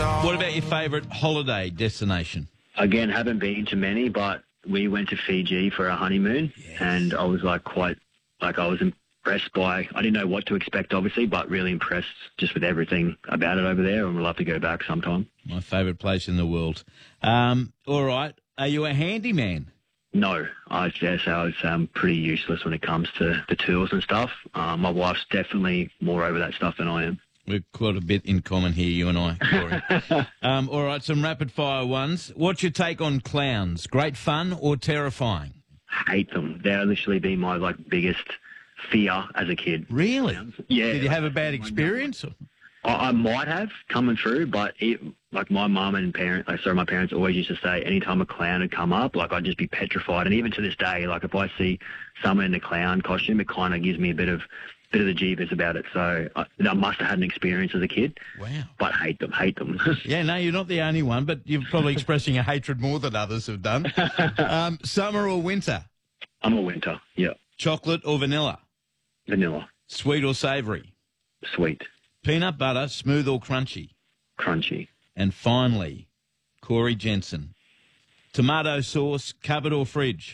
on. What about your favourite holiday destination? Again, haven't been to many, but we went to Fiji for a honeymoon, and I was I was impressed by. I didn't know what to expect, obviously, but really impressed just with everything about it over there, and we'd love to go back sometime. My favourite place in the world. All right. Are you a handyman? No, I guess I was pretty useless when it comes to the tools and stuff. My wife's definitely more over that stuff than I am. We've got a bit in common here, you and I, Corey. All right, some rapid-fire ones. What's your take on clowns? Great fun or terrifying? Hate them. They're literally been my biggest fear as a kid. Really? Yeah. Did you have a bad experience? I might have coming through, but my mum and my parents always used to say anytime a clown had come up, I'd just be petrified. And even to this day, if I see someone in a clown costume, it kind of gives me a bit of the jeebus about it. So I must have had an experience as a kid. Wow. But hate them. Yeah, no, you're not the only one, but you're probably expressing a hatred more than others have done. Summer or winter? I'm a winter, yeah. Chocolate or vanilla? Vanilla. Sweet or savoury? Sweet. Peanut butter, smooth or crunchy? Crunchy. And finally, Corey Jensen, tomato sauce, cupboard or fridge?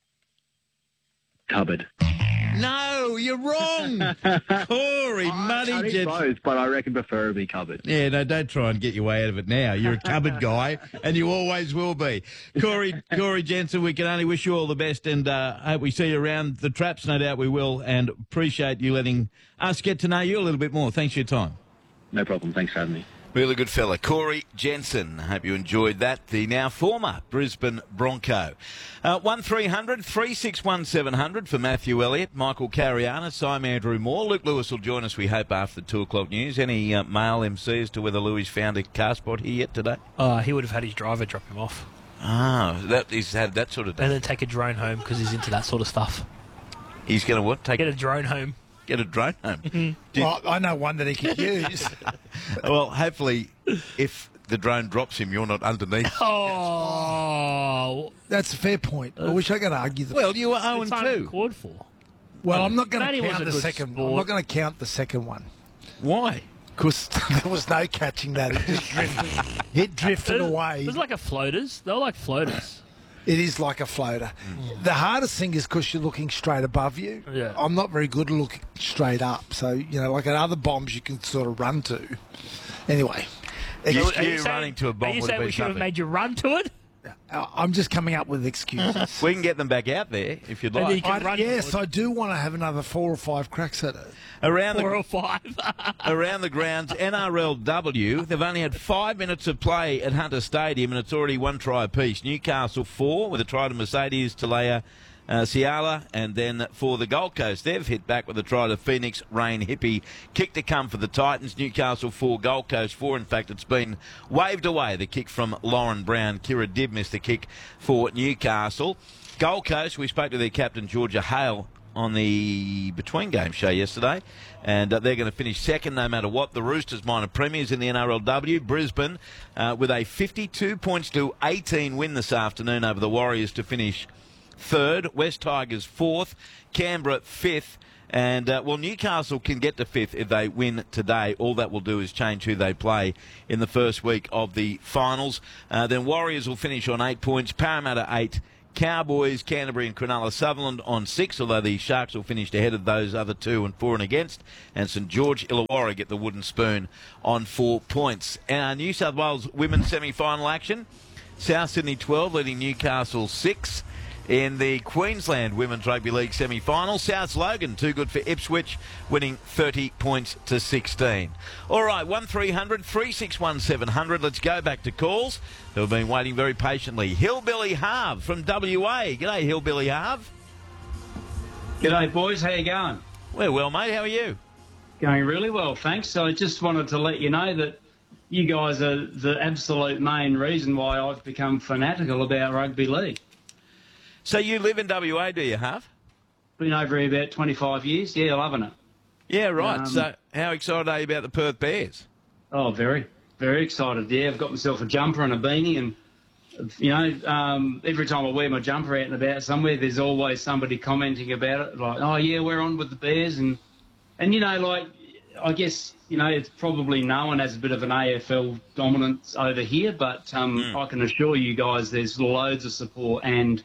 Cupboard. No, you're wrong. Corey, Muddy Jensen. Both, but I reckon preferably cupboard. Yeah, no, don't try and get your way out of it now. You're a cupboard guy, and you always will be. Corey Jensen, we can only wish you all the best, and hope we see you around the traps. No doubt we will, and appreciate you letting us get to know you a little bit more. Thanks for your time. No problem. Thanks for having me. Really good fella. Corey Jensen. Hope you enjoyed that. The now former Brisbane Bronco. 1300 361 700 for Matthew Elliott, Michael Carianis. I'm Andrew Moore. Luke Lewis will join us, we hope, after the 2 o'clock news. Any mail MC as to whether Louis found a car spot here yet today? He would have had his driver drop him off. He's had that sort of day. And then take a drone home because he's into that sort of stuff. He's going to what? Get a drone home. Get a drone home. Well, I know one that he could use. Well, hopefully, if the drone drops him, you're not underneath. Oh, that's a fair point. I wish I could argue that. Well, you were it's 0-2. uncalled for. Well, I'm not going Matty to was count a the good second. sport. I'm not going to count the second one Why? because there was no catching that. It just drifted. It drifted away. It was like a floaters. They were like floaters. It is like a floater. The hardest thing is because you're looking straight above you. Yeah. I'm not very good at looking straight up. So, like at other bombs you can sort of run to. Anyway. You running to a bomb Are you would have saying been we should have something. made you run to it? I'm just coming up with excuses. We can get them back out there if you'd And like. you can run Yes, to it. I do want to have another 4 or 5 cracks at it. Around 4 the or 5. around the grounds, NRLW, they've only had 5 minutes of play at Hunter Stadium, and it's already 1 try apiece. Newcastle 4 with a try to Mercedes Talea Ciala, and then for the Gold Coast, they've hit back with a try to Phoenix Rain Hippie. Kick to come for the Titans. Newcastle 4, Gold Coast 4. In fact, it's been waved away. The kick from Lauren Brown. Kira Dibb missed the kick for Newcastle. Gold Coast, we spoke to their captain Georgia Hale on the Between Game show yesterday, and they're going to finish second no matter what. The Roosters minor premiers in the NRLW. Brisbane with a 52 points to 18 win this afternoon over the Warriors to finish third. West Tigers fourth. Canberra fifth. And, Newcastle can get to fifth if they win today. All that will do is change who they play in the first week of the finals. Then Warriors will finish on 8 points. Parramatta 8. Cowboys, Canterbury and Cronulla Sutherland on 6, although the Sharks will finish ahead of those other 2 and 4 and against. And St George Illawarra get the wooden spoon on 4 points. New South Wales women's semi-final action. South Sydney 12 leading Newcastle 6. In the Queensland Women's Rugby League semi-final, South Logan, too good for Ipswich, winning 30 points to 16. All right, 1300 361 700. Let's go back to calls who have been waiting very patiently. Hillbilly Harv from WA. G'day, Hillbilly Harv. G'day, boys. How you going? We're well, mate. How are you? Going really well, thanks. So I just wanted to let you know that you guys are the absolute main reason why I've become fanatical about rugby league. So you live in WA, do you, Harv? Been over here about 25 years. Yeah, loving it. Yeah, right. So how excited are you about the Perth Bears? Oh, very, very excited. Yeah, I've got myself a jumper and a beanie, and every time I wear my jumper out and about somewhere, there's always somebody commenting about it, like, "Oh yeah, we're on with the Bears," and I guess, it's probably known as a bit of an AFL dominance over here, but I can assure you guys there's loads of support and,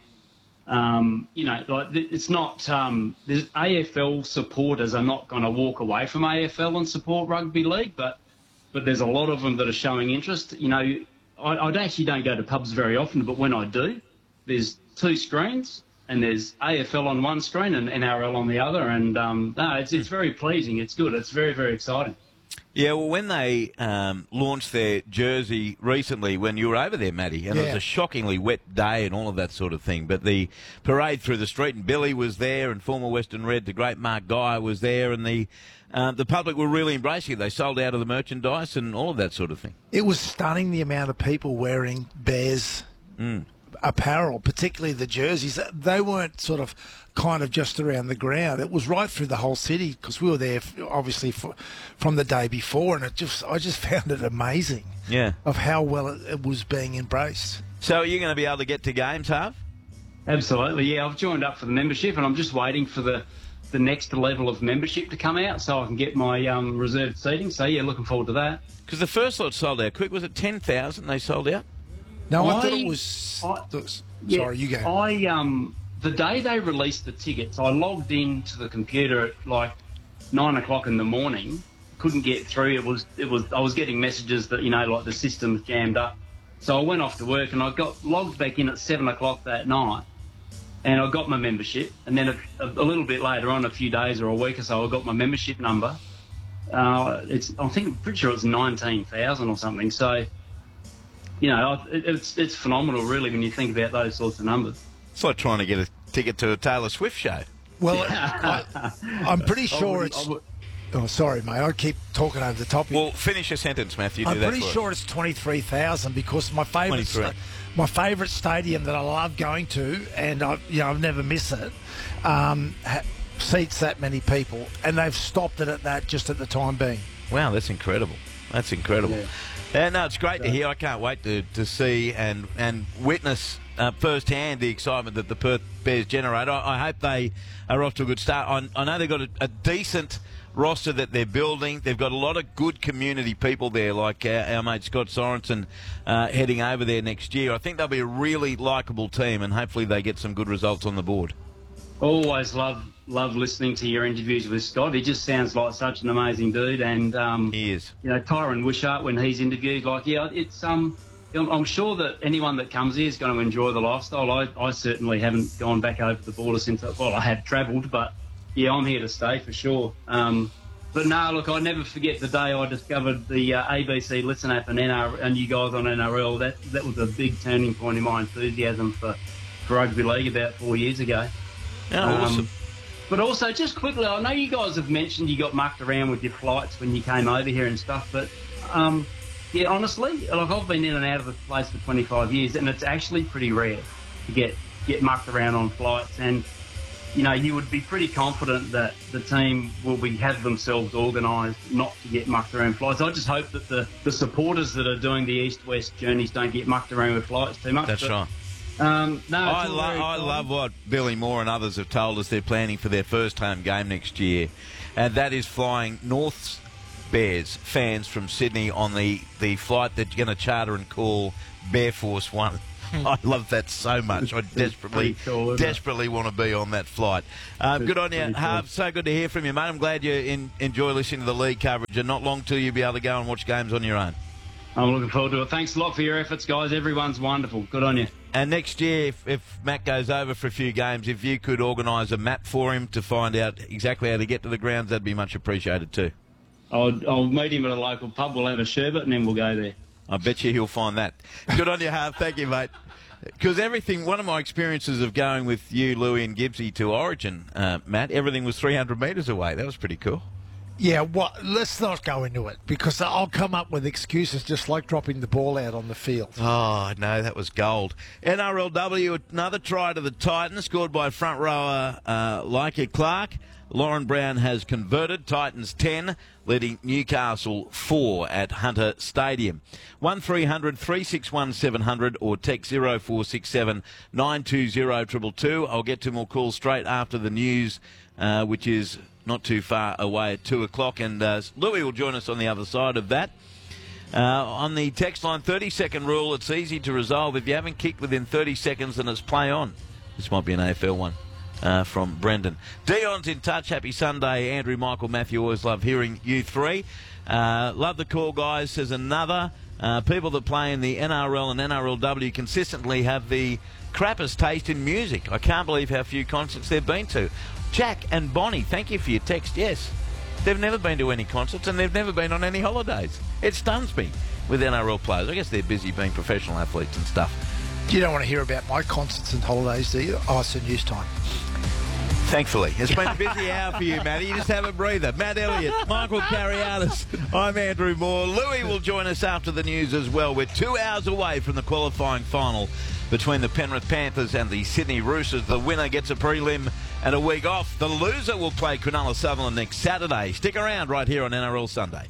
it's not, there's AFL supporters are not going to walk away from AFL and support rugby league, but there's a lot of them that are showing interest. I actually don't go to pubs very often, but when I do, there's 2 screens and there's AFL on one screen and NRL on the other. And it's very pleasing. It's good. It's very, very exciting. Yeah, well, when they launched their jersey recently, when you were over there, Matty, and it was a shockingly wet day and all of that sort of thing, but the parade through the street, and Billy was there, and former Western Red, the great Mark Guy was there, and the public were really embracing it. They sold out of the merchandise and all of that sort of thing. It was stunning, the amount of people wearing Bears apparel, particularly the jerseys. They weren't sort of kind of just around the ground. It was right through the whole city because we were there obviously from the day before, and I just found it amazing of how well it was being embraced. So are you going to be able to get to games, Harv? Absolutely, yeah. I've joined up for the membership and I'm just waiting for the next level of membership to come out so I can get my reserved seating. So, yeah, looking forward to that. Because the first lot sold out quick. Was it 10,000 they sold out? No, I thought it was... sorry, you go. The day they released the tickets, I logged into the computer at like 9 o'clock in the morning. Couldn't get through. I was getting messages that, like the system's jammed up. So I went off to work and I got logged back in at 7 o'clock that night. And I got my membership. And then a little bit later on, a few days or a week or so, I got my membership number. I'm pretty sure it's 19,000 or something. So, it's phenomenal, really, when you think about those sorts of numbers. It's like trying to get a ticket to a Taylor Swift show. Well, I'm pretty sure it's... Oh, sorry, mate. I keep talking over the top. Well, finish your sentence, Matthew. I'm pretty sure it's 23,000 because my favourite stadium that I love going to, and I've never missed it, seats that many people, and they've stopped it at that just at the time being. Wow, that's incredible. That's incredible. Yeah. No, it's great to hear. I can't wait to see and witness firsthand the excitement that the Perth Bears generate. I hope they are off to a good start. I know they've got a decent roster that they're building. They've got a lot of good community people there, like our mate Scott Sorensen heading over there next year. I think they'll be a really likeable team, and hopefully they get some good results on the board. Always love listening to your interviews with Scott. He just sounds like such an amazing dude, and he is. Tyron Wishart, when he's interviewed, it's I'm sure that anyone that comes here is going to enjoy the lifestyle. I certainly haven't gone back over the border since I have travelled, but yeah, I'm here to stay for sure. But no, look, I never forget the day I discovered the ABC Listen app and you guys on NRL. That was a big turning point in my enthusiasm for rugby league about 4 years ago. Oh, awesome. But also, just quickly, I know you guys have mentioned you got mucked around with your flights when you came over here and stuff, but yeah, honestly, I've been in and out of this place for 25 years, and it's actually pretty rare to get mucked around on flights. And you would be pretty confident that the team will have themselves organised not to get mucked around flights. I just hope that the supporters that are doing the east-west journeys don't get mucked around with flights too much. That's right. I love what Billy Moore and others have told us they're planning for their first home game next year, and that is flying North's Bears fans from Sydney on the flight that you're going to charter and call Bear Force One. I love that so much. I desperately want to be on that flight. Good on you, Harv. So good to hear from you, mate. I'm glad you enjoy listening to the league coverage, and not long till you'll be able to go and watch games on your own. I'm looking forward to it. Thanks a lot for your efforts, guys. Everyone's wonderful. Good on you. And next year, if Matt goes over for a few games, if you could organise a map for him to find out exactly how to get to the grounds, that'd be much appreciated too. I'll meet him at a local pub. We'll have a sherbet and then we'll go there. I bet you he'll find that. Good on you, Harv. Thank you, mate. Because one of my experiences of going with you, Louie and Gibbsy to Origin, Matt, everything was 300 metres away. That was pretty cool. Yeah, let's not go into it because I'll come up with excuses just like dropping the ball out on the field. Oh, no, that was gold. NRLW, another try to the Titans, scored by front rower Leica Clark. Lauren Brown has converted. Titans 10, leading Newcastle 4 at Hunter Stadium. 1300 361 700 or text 0467 920 222. I'll get to more calls straight after the news, which is not too far away at 2 o'clock. And Louis will join us on the other side of that. On the text line, 30-second rule, it's easy to resolve. If you haven't kicked within 30 seconds, then it's play on. This might be an AFL one from Brendan. Dion's in touch. Happy Sunday, Andrew, Michael, Matthew. Always love hearing you three. Love the call, guys, says another. People that play in the NRL and NRLW consistently have the crappest taste in music. I can't believe how few concerts they've been to. Jack and Bonnie, thank you for your text. Yes, they've never been to any concerts and they've never been on any holidays. It stuns me with NRL players. I guess they're busy being professional athletes and stuff. You don't want to hear about my concerts and holidays, do you? Oh, it's a news time. Thankfully. It's been a busy hour for you, Matty. You just have a breather. Matt Elliott, Michael Carriatis. I'm Andrew Moore. Louis will join us after the news as well. We're 2 hours away from the qualifying final between the Penrith Panthers and the Sydney Roosters. The winner gets a prelim and a week off. The loser will play Cronulla Sutherland next Saturday. Stick around right here on NRL Sunday.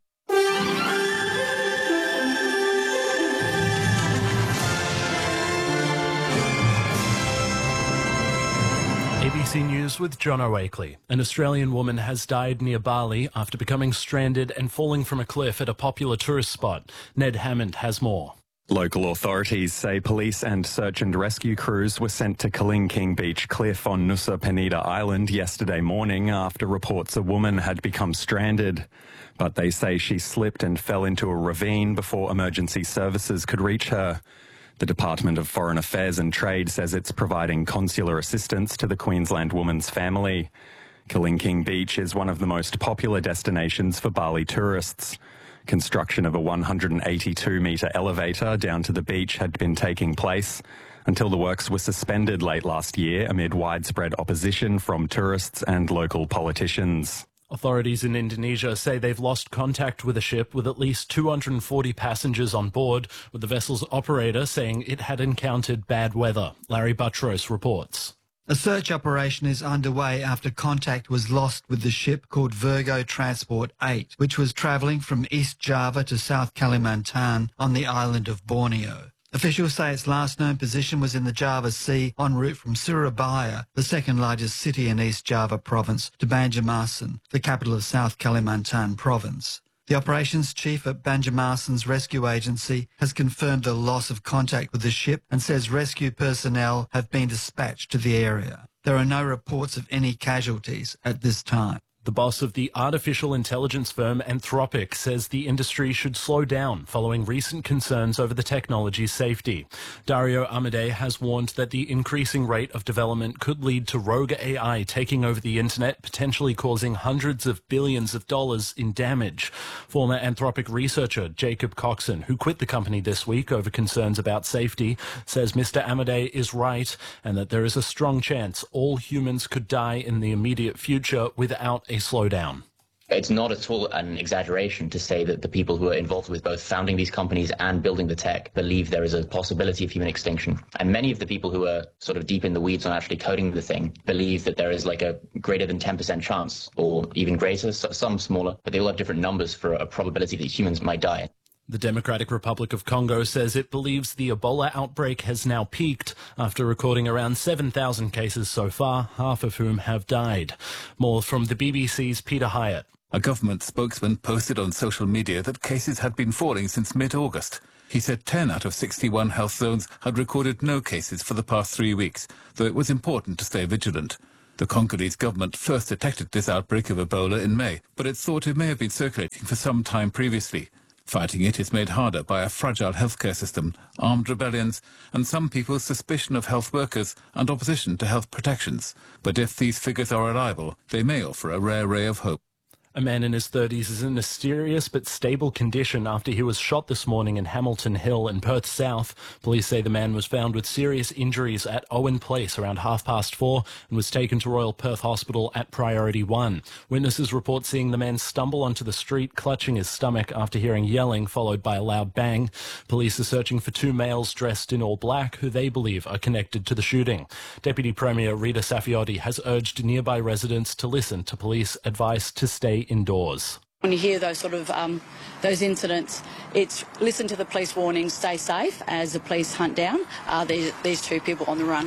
ABC News with John O'Akley. An Australian woman has died near Bali after becoming stranded and falling from a cliff at a popular tourist spot. Ned Hammond has more. Local authorities say police and search and rescue crews were sent to Kalingking Beach Cliff on Nusa Penida Island yesterday morning after reports a woman had become stranded. But they say she slipped and fell into a ravine before emergency services could reach her. The Department of Foreign Affairs and Trade says it's providing consular assistance to the Queensland woman's family. Kalingking Beach is one of the most popular destinations for Bali tourists. Construction of a 182-metre elevator down to the beach had been taking place until the works were suspended late last year amid widespread opposition from tourists and local politicians. Authorities in Indonesia say they've lost contact with a ship with at least 240 passengers on board, with the vessel's operator saying it had encountered bad weather. Larry Buttrose reports. A search operation is underway after contact was lost with the ship called Virgo Transport 8, which was travelling from East Java to South Kalimantan on the island of Borneo. Officials say its last known position was in the Java Sea en route from Surabaya, the second largest city in East Java province, to Banjarmasin, the capital of South Kalimantan province. The operations chief at Banjarmasin's rescue agency has confirmed the loss of contact with the ship and says rescue personnel have been dispatched to the area. There are no reports of any casualties at this time. The boss of the artificial intelligence firm Anthropic says the industry should slow down following recent concerns over the technology's safety. Dario Amodei has warned that the increasing rate of development could lead to rogue AI taking over the internet, potentially causing hundreds of billions of dollars in damage. Former Anthropic researcher Jacob Coxon, who quit the company this week over concerns about safety, says Mr. Amodei is right and that there is a strong chance all humans could die in the immediate future without a slowdown. It's not at all an exaggeration to say that the people who are involved with both founding these companies and building the tech believe there is a possibility of human extinction. And many of the people who are sort of deep in the weeds on actually coding the thing believe that there is like a greater than 10% chance, or even greater, some smaller, but they all have different numbers for a probability that humans might die. The Democratic Republic of Congo says it believes the Ebola outbreak has now peaked after recording around 7,000 cases so far, half of whom have died. More from the BBC's Peter Hyatt. A government spokesman posted on social media that cases had been falling since mid-August. He said 10 out of 61 health zones had recorded no cases for the past 3 weeks, though it was important to stay vigilant. The Congolese government first detected this outbreak of Ebola in May, but it thought it may have been circulating for some time previously. Fighting it is made harder by a fragile healthcare system, armed rebellions, and some people's suspicion of health workers and opposition to health protections. But if these figures are reliable, they may offer a rare ray of hope. A man in his 30s is in a serious but stable condition after he was shot this morning in Hamilton Hill in Perth South. Police say the man was found with serious injuries at Owen Place around 4:30 and was taken to Royal Perth Hospital at Priority 1. Witnesses report seeing the man stumble onto the street, clutching his stomach after hearing yelling, followed by a loud bang. Police are searching for 2 males dressed in all black who they believe are connected to the shooting. Deputy Premier Rita Saffioti has urged nearby residents to listen to police advice to stay indoors. When you hear those sort of those incidents, it's listen to the police warnings, stay safe as the police hunt down these 2 people on the run.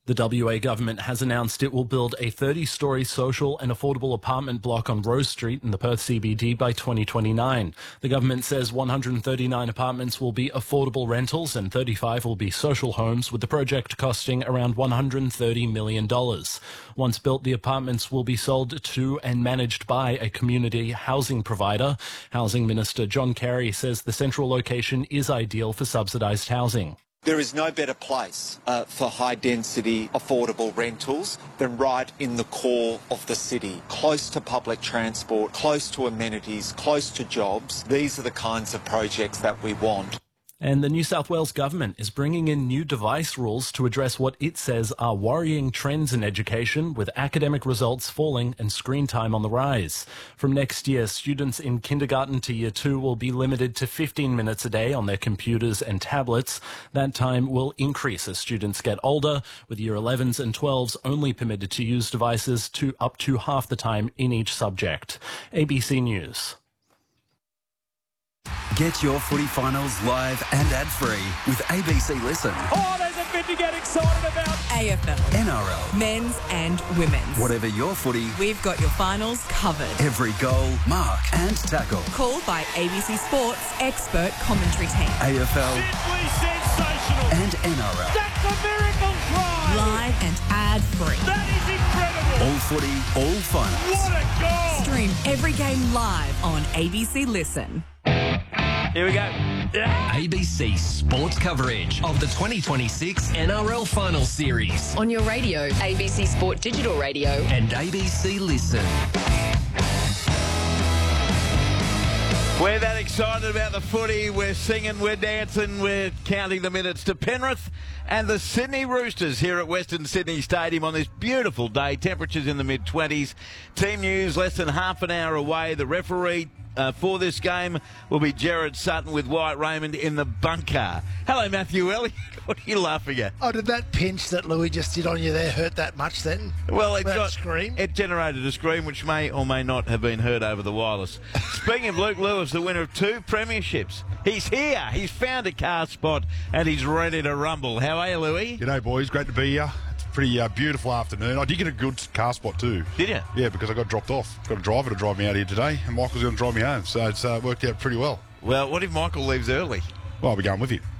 The WA government has announced it will build a 30-storey social and affordable apartment block on Rose Street in the Perth CBD by 2029. The government says 139 apartments will be affordable rentals and 35 will be social homes, with the project costing around $130 million. Once built, the apartments will be sold to and managed by a community housing provider. Housing Minister John Carey says the central location is ideal for subsidised housing. There is no better place for high-density, affordable rentals than right in the core of the city, close to public transport, close to amenities, close to jobs. These are the kinds of projects that we want. And the New South Wales government is bringing in new device rules to address what it says are worrying trends in education, with academic results falling and screen time on the rise. From next year, students in kindergarten to year 2 will be limited to 15 minutes a day on their computers and tablets. That time will increase as students get older, with year 11s and 12s only permitted to use devices to up to half the time in each subject. ABC News. Get your footy finals live and ad-free with ABC Listen. Oh, there's a bit to get excited about. AFL, NRL, men's and women's. Whatever your footy, we've got your finals covered. Every goal, mark and tackle. Called by ABC Sports expert commentary team. AFL. Simply sensational. And NRL. That's a miracle try. Live and ad-free. That is incredible. All footy, all finals. What a goal. Stream every game live on ABC Listen. Here we go. ABC Sports coverage of the 2026 NRL Final Series. On your radio, ABC Sport Digital Radio. And ABC Listen. We're that excited about the footy. We're singing, we're dancing, we're counting the minutes to Penrith and the Sydney Roosters here at Western Sydney Stadium on this beautiful day. Temperatures in the mid-20s. Team news less than half an hour away. The referee for this game will be Jared Sutton with Wyatt Raymond in the bunker. Hello, Matthew Elliott. What are you laughing at? Oh, did that pinch that Louis just did on you there hurt that much then? Well, scream? It generated a scream which may or may not have been heard over the wireless. Speaking of Luke Lewis, the winner of 2 premierships, he's here. He's found a car spot and he's ready to rumble. How are you, Louis? G'day, boys. Great to be here. Pretty beautiful afternoon. I did get a good car spot too. Did you? Yeah, because I got dropped off. Got a driver to drive me out here today, and Michael's going to drive me home. So it's worked out pretty well. Well, what if Michael leaves early? Well, I'll be going with him.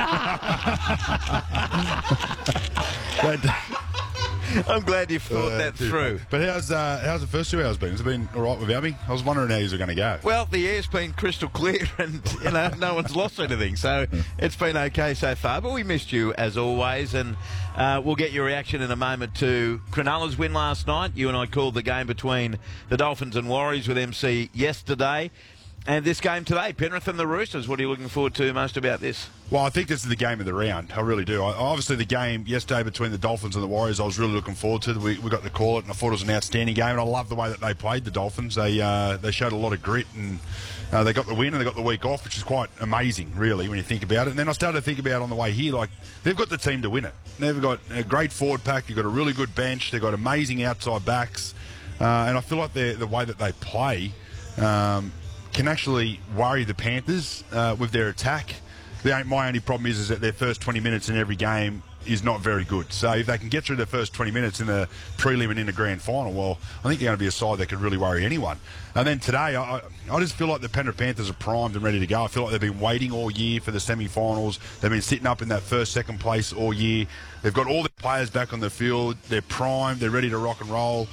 I'm glad you thought that through. But how's the first 2 hours been? Has it been all right without me? I was wondering how you were going to go. Well, the air's been crystal clear and, no one's lost anything. So it's been okay so far. But we missed you, as always. And we'll get your reaction in a moment to Cronulla's win last night. You and I called the game between the Dolphins and Warriors with MC yesterday. And this game today, Penrith and the Roosters. What are you looking forward to most about this? Well, I think this is the game of the round. I really do. Obviously, the game yesterday between the Dolphins and the Warriors, I was really looking forward to. We got to call it, and I thought it was an outstanding game. And I love the way that they played, the Dolphins. They showed a lot of grit, and they got the win, and they got the week off, which is quite amazing, really, when you think about it. And then I started to think about on the way here, like, they've got the team to win it. They've got a great forward pack. They've got a really good bench. They've got amazing outside backs. And I feel like the way that they play can actually worry the Panthers with their attack. My only problem is that their first 20 minutes in every game is not very good. So if they can get through their first 20 minutes in the prelim and in the grand final, well, I think they're going to be a side that could really worry anyone. And then today, I just feel like the Penrith Panthers are primed and ready to go. I feel like they've been waiting all year for the semi-finals. They've been sitting up in that first, second place all year. They've got all their players back on the field. They're primed. They're ready to rock and roll.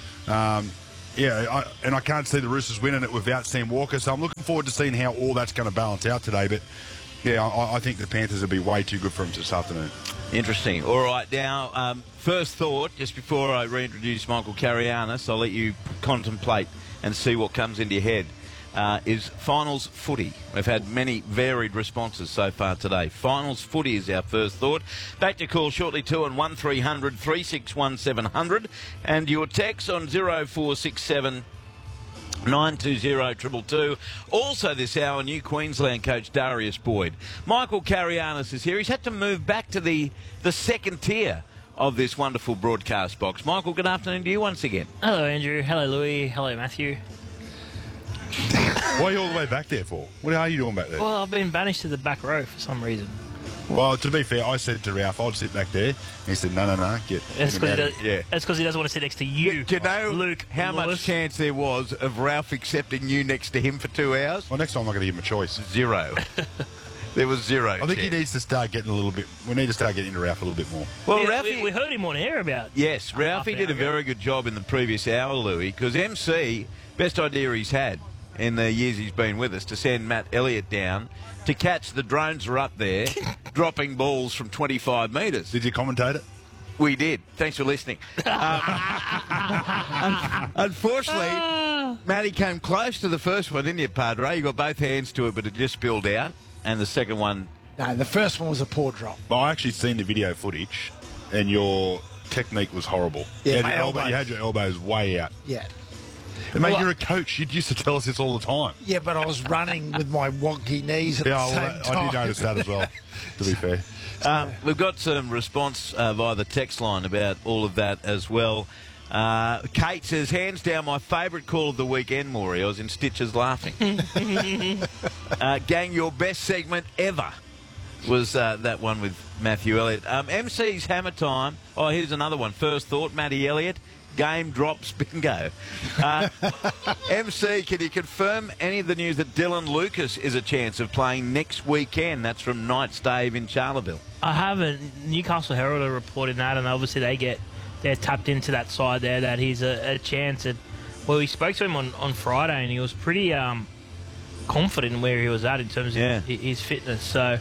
I can't see the Roosters winning it without Sam Walker, so I'm looking forward to seeing how all that's going to balance out today. But, yeah, I think the Panthers will be way too good for them this afternoon. Interesting. All right, now, first thought, just before I reintroduce Michael Carianis, I'll let you contemplate and see what comes into your head, is finals footy. We've had many varied responses so far today. Finals footy is our first thought. Back to call shortly too on 1300 361 700 and your text on 0467 920 222. Also this hour, new Queensland coach Darius Boyd. Michael Carianis is here. He's had to move back to the second tier of this wonderful broadcast box. Michael, good afternoon to you once again. Hello, Andrew. Hello, Louis. Hello, Matthew. Why are you all the way back there for? What are you doing back there? Well, I've been banished to the back row for some reason. Well, to be fair, I said to Ralph, I'd sit back there. He said, no, get That's him out of because here. he doesn't want to sit next to you. Do you know, Luke, how much chance there was of Ralph accepting you next to him for 2 hours? Well, next time I'm not going to give him a choice. 0. There was 0. I think he needs to start getting a little bit. We need to start getting into Ralph a little bit more. Well, Yeah, Ralphie, we heard him on air about. yes, Ralphie half did a an hour very good job in the previous hour, Louis, because MC, best idea he's had in the years he's been with us, to send Matt Elliott down to catch the drones are up there dropping balls from 25 metres. Did you commentate it? We did. Thanks for listening. Unfortunately, Matty came close to the first one, didn't you, Padre? You got both hands to it, but it just spilled out. And the second one... No, the first one was a poor drop. Well, I actually seen the video footage, and your technique was horrible. Yeah, you, my had your elbows. you had your elbows way out. Yeah. And mate, Well, you're a coach. You used to tell us this all the time. Yeah, but I was running with my wonky knees at Yeah, the same time. I did notice that as well, to be fair. We've got some response via the text line about all of that as well. Kate says, hands down, my favourite call of the weekend, Maury. I was in stitches laughing. Gang, your best segment ever was that one with Matthew Elliott. MC's Hammer Time. Oh, here's another one. First thought, Matty Elliott. Game drops bingo. MC, can you confirm any of the news that Dylan Lucas is a chance of playing next weekend? That's from Knights Dave in Charleville. I have a Newcastle Herald are reporting that, and obviously they're tapped into that side there that he's a chance. And well, we spoke to him on Friday, and he was pretty confident in where he was at in terms of his fitness. So,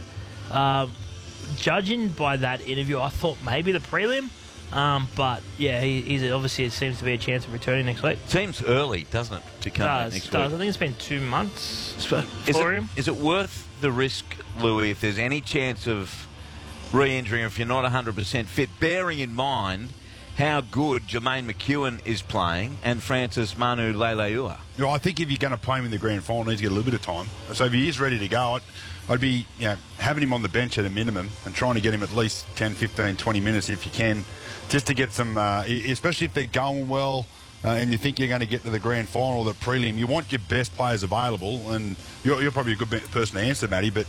judging by that interview, I thought maybe the prelim. But yeah, he's obviously it seems to be a chance of returning next week. Seems early, doesn't it, to come back next week? I think it's been 2 months for him. Is it worth the risk, Louis, if there's any chance of re-injuring, if you're not 100% fit, bearing in mind how good Jermaine McEwen is playing and Francis Manu Leilua? You know, I think if you're going to play him in the grand final, he needs to get a little bit of time. So if he is ready to go, I'd be having him on the bench at a minimum and trying to get him at least 10, 15, 20 minutes if you can, just to get some, especially if they're going well and you think you're going to get to the grand final or the prelim. You want your best players available, and you're probably a good person to answer, Matty, but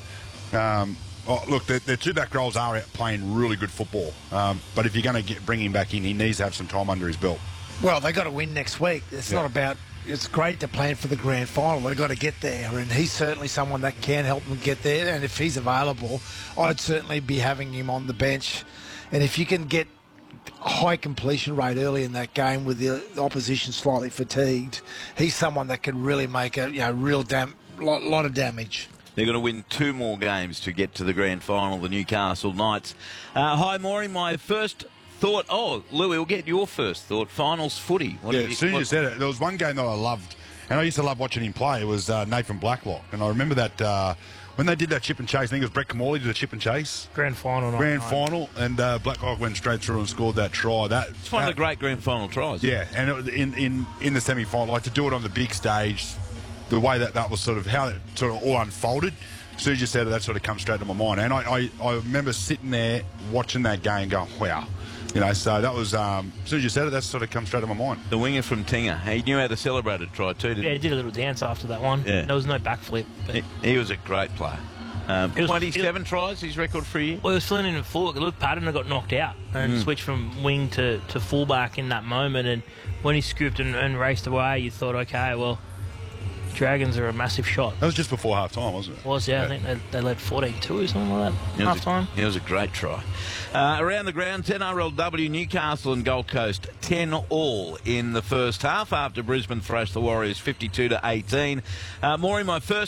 look, the two back rows are out playing really good football, but if you're going to bring him back in, he needs to have some time under his belt. Well, they got to win next week. It's not about... It's great to plan for the grand final. They've got to get there, and he's certainly someone that can help them get there. And if he's available, I'd certainly be having him on the bench. And if you can get a high completion rate early in that game with the opposition slightly fatigued, he's someone that can really make a lot of damage. They're going to win 2 more games to get to the grand final, the Newcastle Knights. Hi, Maury. My first thought, Louis, we'll get your first thought. Finals footy. As soon as you said it, there was one game that I loved, and I used to love watching him play. It was Nathan Blacklock, and I remember that when they did that chip and chase. I think it was Brett Camorley did the chip and chase. Grand final, and Blacklock went straight through and scored that try. It's one of the great grand final tries. Yeah, and it was in the semi-final, like to do it on the big stage, the way that was sort of how it sort of all unfolded. As soon as you said it, that sort of comes straight to my mind. And I remember sitting there watching that game going, wow. So that was, as soon as you said it, that sort of comes straight to my mind. The winger from Tinga, he knew how to celebrate a try too, didn't he? Yeah, he did a little dance after that one. Yeah. There was no backflip. He was a great player. 27 tries, his record for a year. Well, he was filling in at fullback. Luke Patton got knocked out and switched from wing to fullback in that moment. And when he scooped and raced away, you thought, okay, well, Dragons are a massive shot. That was just before half-time, wasn't it? It was, yeah. I think they led 14-2 or something like that, half-time. It was a great try. Around the ground, 10 RLW, Newcastle and Gold Coast, 10-all in the first half after Brisbane thrashed the Warriors 52-18. Maury, my first